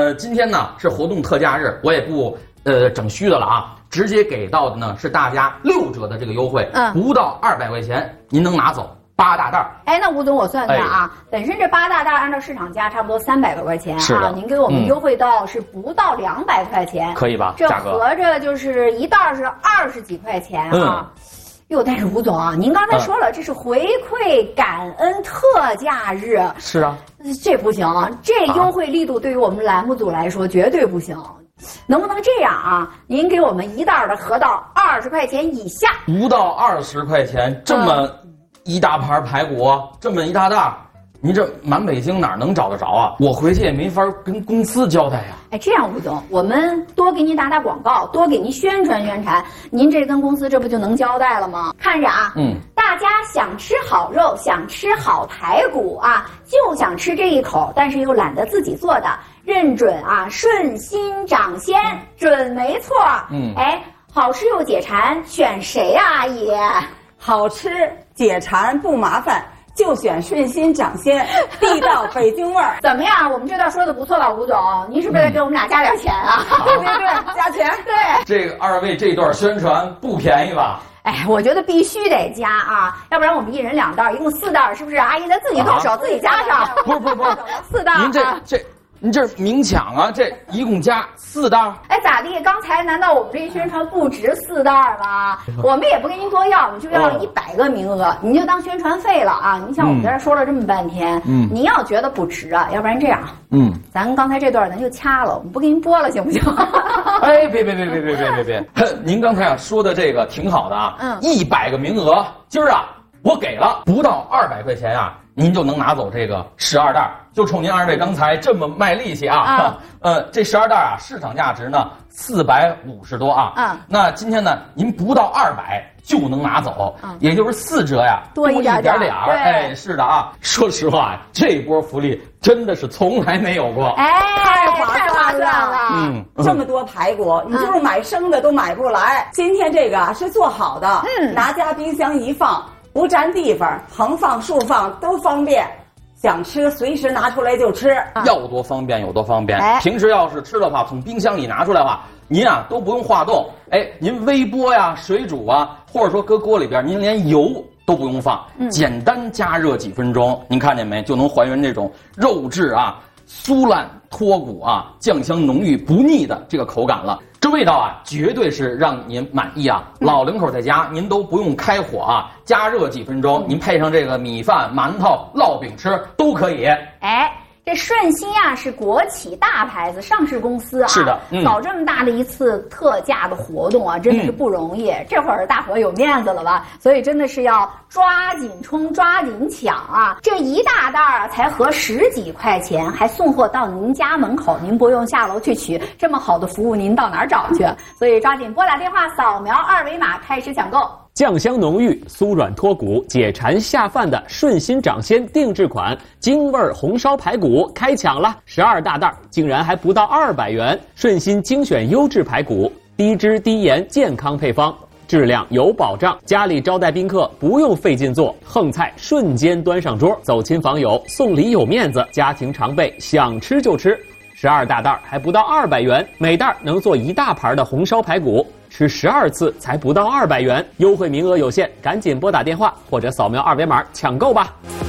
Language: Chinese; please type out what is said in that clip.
今天呢是活动特价日，我也不整虚的了啊，直接给到的呢是大家6折的这个优惠，不到200块钱您能拿走8大袋。 哎，那吴总我算算啊，本身这8大袋按照市场价差不多300多块钱啊，您给我们优惠到是不到200块钱， 可以吧？ 这合着就是一袋是20几块钱啊。哟，但是吴总啊，您刚才说了，这是回馈感恩特价日。 是啊， 这不行，这优惠力度对于我们栏目组来说绝对不行。能不能这样啊？您给我们一袋的合到20块钱以下， 不到20块钱，这么一大盘排骨，这么一大袋。您这满北京哪能找得着啊？我回去也没法跟公司交代呀。 哎，这样吴总，我们多给您打广告，多给您宣传宣传，您这跟公司这不就能交代了吗？看着啊，大家想吃好肉，想吃好排骨啊，就想吃这一口，但是又懒得自己做的，认准啊，顺心掌鲜，准没错。哎，好吃又解馋，选谁啊，阿姨？ 好吃解馋不麻烦。就选顺心掌鲜，地道北京味儿。 怎么样？我们这段说的不错吧，吴总？您是不是得给我们俩加点钱啊？ 对，加钱。 对， 这个2位这段宣传不便宜吧？ 哎，我觉得必须得加啊，要不然我们1人2袋，一共4袋，是不是？阿姨咱自己动手，自己加上。 不是 ，4袋。 您这明抢啊！这一共加4袋。 哎，咋地？刚才难道我们这宣传不值4袋吗？我们也不跟您多要，我们就要100个名额，您就当宣传费了啊！您像我们在这说了这么半天，您要觉得不值啊，要不然这样，咱刚才这段咱就掐了，我们不给您播了，行不行？ 哎，别！您刚才说的这个挺好的啊，100个名额，今儿啊我给了，不到200块钱啊，您就能拿走这个12袋。就冲您2位刚才这么卖力气啊！这12袋啊，市场价值呢450多啊。那今天呢，您不到200就能拿走，也就是4折呀， 多一点点。 哎，是的啊。说实话，这波福利真的是从来没有过。 哎，太划算了。 这么多排骨，你就是买生的都买不来。今天这个是做好的，拿家冰箱一放，不占地方，横放竖放都方便。想吃随时拿出来就吃， 要多方便有多方便。平时要是吃的话，从冰箱里拿出来的话，您啊都不用化冻，哎，您微波呀、水煮啊，或者说搁锅里边，您连油都不用放，简单加热几分钟，您看见没，就能还原这种肉质啊、酥烂脱骨啊、酱香浓郁不腻的这个口感了。这味道啊，绝对是让您满意啊！老两口在家，您都不用开火啊，加热几分钟，您配上这个米饭、馒头、烙饼吃都可以。 哎，这顺心啊是国企大牌子上市公司啊， 是的， 搞这么大的一次特价的活动啊，真的是不容易。这会儿大伙有面子了吧？所以真的是要抓紧冲，抓紧抢啊！这一大袋啊才合10几块钱，还送货到您家门口，您不用下楼去取。这么好的服务，您到哪儿找去？所以抓紧拨打电话，扫描2维码开始抢购。 酱香浓郁、酥软脱骨、解馋下饭的顺心掌鲜定制款京味红烧排骨开抢了，12大袋，竟然还不到200元。顺心精选优质排骨，低脂低盐健康配方，质量有保障。家里招待宾客不用费劲做，横菜瞬间端上桌，走亲访友送礼有面子，家庭常备想吃就吃。12大袋还不到200元，每袋能做1大盘的红烧排骨，吃12次才不到200元，优惠名额有限，赶紧拨打电话或者扫描2维码抢购吧。